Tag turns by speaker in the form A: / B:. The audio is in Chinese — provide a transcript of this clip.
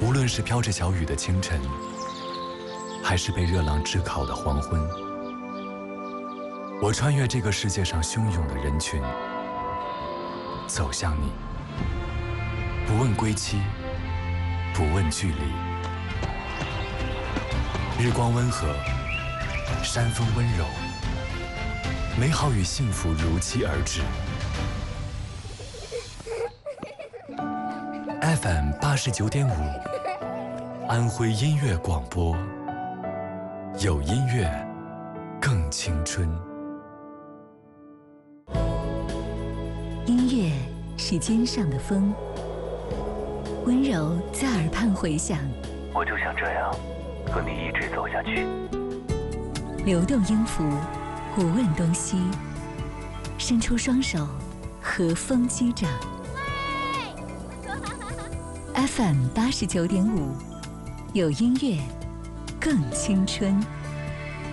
A: 无论是飘着小雨的清晨，还是被热浪炙烤的黄昏，我穿越这个世界上汹涌的人群，走向你，不问归期，不问距离。日光温和，山风温柔，美好与幸福如期而至。FM 89.5，安徽音乐广播，有音乐更青春。
B: 音乐是肩上的风，温柔在耳畔回响。
C: 我就想这样和你一直走下去。
B: 流动音符，不问东西，伸出双手，和风击掌。FM 89.5，有音乐更青春。